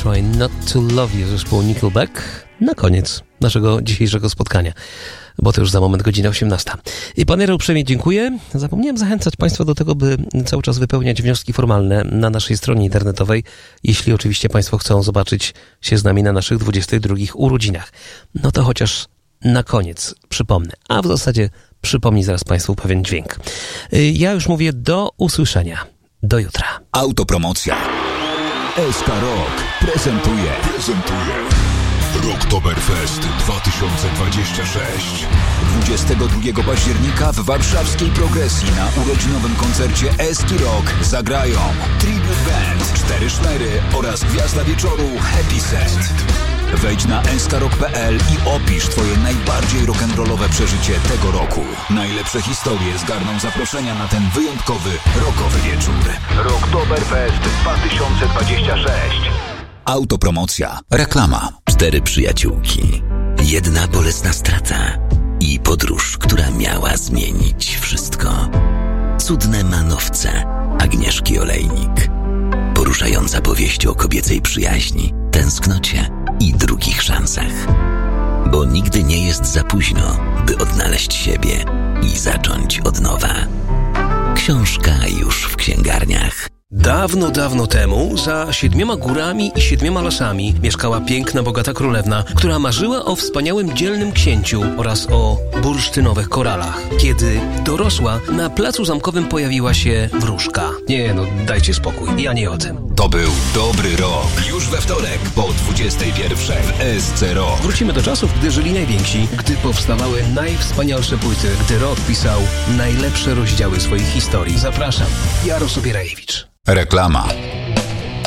Try Not To Love You zespołu Nickelback na koniec naszego dzisiejszego spotkania, bo to już za moment godzina 18. I Panie Jarek, uprzejmie dziękuję. Zapomniałem zachęcać Państwa do tego, by cały czas wypełniać wnioski formalne na naszej stronie internetowej, jeśli oczywiście Państwo chcą zobaczyć się z nami na naszych 22 urodzinach. No to chociaż na koniec przypomnę, a w zasadzie przypomni zaraz Państwu pewien dźwięk. Ja już mówię do usłyszenia. Do jutra. Autopromocja. SK Rock prezentuje Rocktoberfest 2026. 22 października w warszawskiej Progresji na urodzinowym koncercie Eski Rock zagrają Tribute Band, 4 Szmery oraz gwiazda wieczoru Happy Set. Wejdź na skrock.pl i opisz Twoje najbardziej rock'n'rollowe przeżycie tego roku. Najlepsze historie zgarną zaproszenia na ten wyjątkowy rockowy wieczór. Rocktoberfest 2026. Autopromocja. Reklama. 4 przyjaciółki. Jedna bolesna strata i podróż, która miała zmienić wszystko. Cudne manowce Agnieszki Olejnik. Poruszająca powieść o kobiecej przyjaźni, tęsknocie i drugich szansach. Bo nigdy nie jest za późno, by odnaleźć siebie i zacząć od nowa. Książka już w księgarniach. Dawno, dawno temu, za 7 górami i 7 lasami mieszkała piękna, bogata królewna, która marzyła o wspaniałym, dzielnym księciu oraz o bursztynowych koralach. Kiedy dorosła, na placu zamkowym pojawiła się wróżka. Nie, no dajcie spokój, ja nie o tym. To był dobry rok. Już we wtorek po 21 w SC Rock. Wrócimy do czasów, gdy żyli najwięksi, gdy powstawały najwspanialsze płyty, gdy rock pisał najlepsze rozdziały swoich historii. Zapraszam, Jarosław Bierajewicz. Reklama.